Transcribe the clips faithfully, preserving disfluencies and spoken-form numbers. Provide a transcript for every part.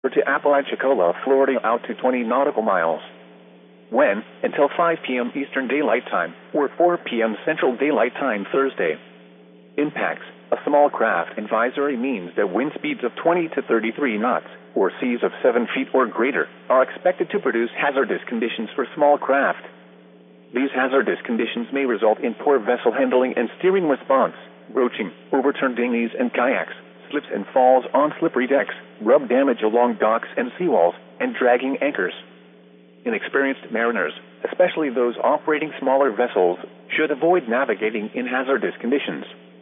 to Apalachicola, Florida out to twenty nautical miles. When, until five p m Eastern Daylight Time, or four p m Central Daylight Time Thursday. Impacts. A small craft advisory means that wind speeds of twenty to thirty-three knots, or seas of seven feet or greater, are expected to produce hazardous conditions for small craft. These hazardous conditions may result in poor vessel handling and steering response, broaching, overturned dinghies and kayaks, slips and falls on slippery decks, rub damage along docks and seawalls, and dragging anchors. Inexperienced mariners, especially those operating smaller vessels, should avoid navigating in hazardous conditions.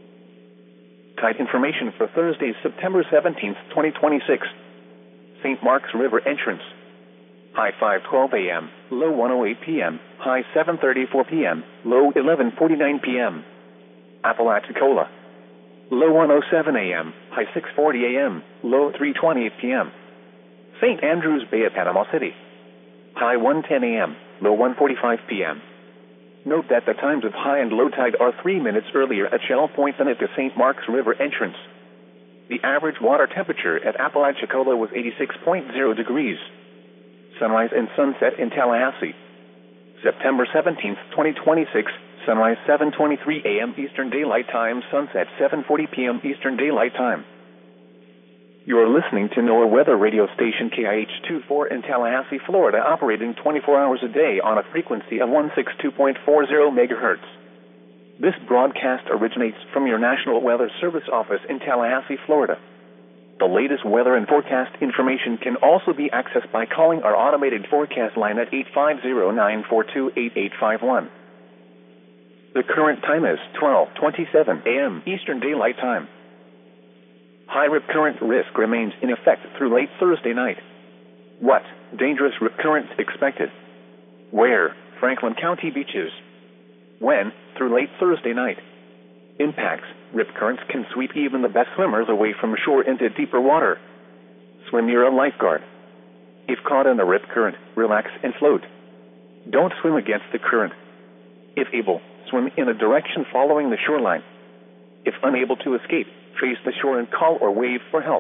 Tide information for Thursday, September seventeenth, twenty twenty-six. Saint Marks River entrance. High five twelve a m, low one oh eight p m, high seven thirty-four p m, low eleven forty-nine p m Apalachicola. Low one oh seven a m, high six forty a m, low three twenty-eight p m Saint Andrews Bay at Panama City. High one ten a m, low one forty-five p m Note that the times of high and low tide are three minutes earlier at Shell Point than at the Saint Marks River entrance. The average water temperature at Apalachicola was eighty-six point zero degrees. Sunrise and sunset in Tallahassee. September seventeenth, twenty twenty-six, sunrise seven twenty-three a m Eastern Daylight Time, sunset seven forty p m Eastern Daylight Time. You are listening to NOAA weather radio station K I H twenty-four in Tallahassee, Florida, operating twenty-four hours a day on a frequency of one sixty-two point four zero megahertz. This broadcast originates from your National Weather Service office in Tallahassee, Florida. The latest weather and forecast information can also be accessed by calling our automated forecast line at eight five zero, nine four two, eight eight five one. The current time is twelve twenty-seven a m Eastern Daylight Time. High rip current risk remains in effect through late Thursday night. What? Dangerous rip currents expected. Where? Franklin County beaches. When? Through late Thursday night. Impacts. Rip currents can sweep even the best swimmers away from shore into deeper water. Swim near a lifeguard. If caught in a rip current, relax and float. Don't swim against the current. If able, swim in a direction following the shoreline. If unable to escape, face the shore and call or wave for help.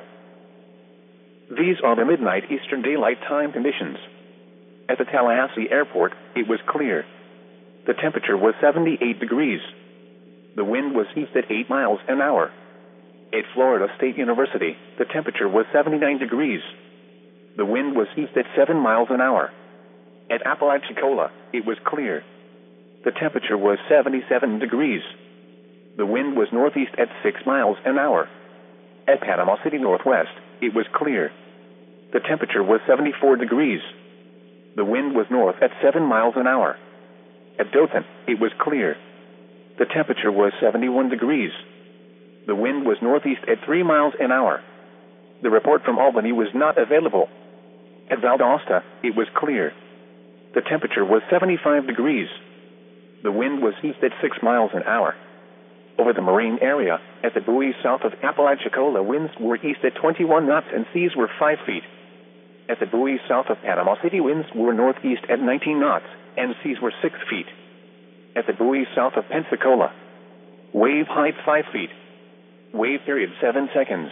These are the midnight Eastern Daylight Time conditions. At the Tallahassee Airport, it was clear. The temperature was seventy-eight degrees. The wind was east at eight miles an hour. At Florida State University, the temperature was seventy-nine degrees. The wind was east at seven miles an hour. At Apalachicola, it was clear. The temperature was seventy-seven degrees. The wind was northeast at six miles an hour. At Panama City Northwest, it was clear. The temperature was seventy-four degrees. The wind was north at seven miles an hour. At Dothan, it was clear. The temperature was seventy-one degrees. The wind was northeast at three miles an hour. The report from Albany was not available. At Valdosta, it was clear. The temperature was seventy-five degrees. The wind was east at six miles an hour. Over the marine area, at the buoys south of Apalachicola, winds were east at twenty-one knots and seas were five feet. At the buoys south of Panama City, winds were northeast at nineteen knots and seas were six feet. At the buoys south of Pensacola, wave height five feet. Wave period seven seconds.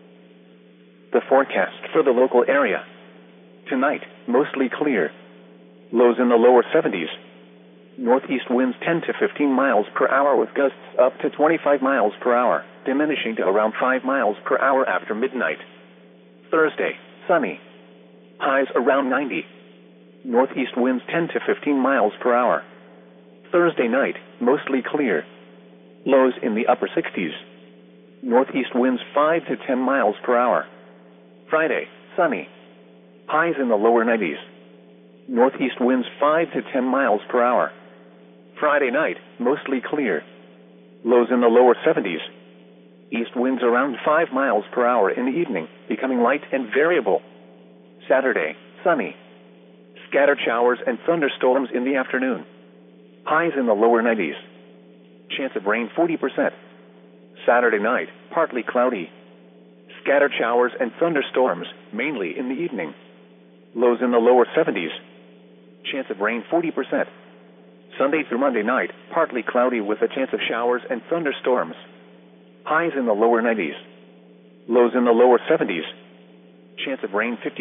The forecast for the local area. Tonight, mostly clear. Lows in the lower seventies. Northeast winds ten to fifteen miles per hour with gusts up to twenty-five miles per hour, diminishing to around five miles per hour after midnight. Thursday, sunny. Highs around ninety. Northeast winds ten to fifteen miles per hour. Thursday night, mostly clear. Lows in the upper sixties. Northeast winds five to ten miles per hour. Friday, sunny. Highs in the lower nineties. Northeast winds five to ten miles per hour. Friday night, mostly clear. Lows in the lower seventies. East winds around five miles per hour in the evening, becoming light and variable. Saturday, sunny. Scattered showers and thunderstorms in the afternoon. Highs in the lower nineties. Chance of rain forty percent. Saturday night, partly cloudy. Scattered showers and thunderstorms, mainly in the evening. Lows in the lower seventies. Chance of rain forty percent. Sunday through Monday night, partly cloudy with a chance of showers and thunderstorms. Highs in the lower nineties. Lows in the lower seventies. Chance of rain fifty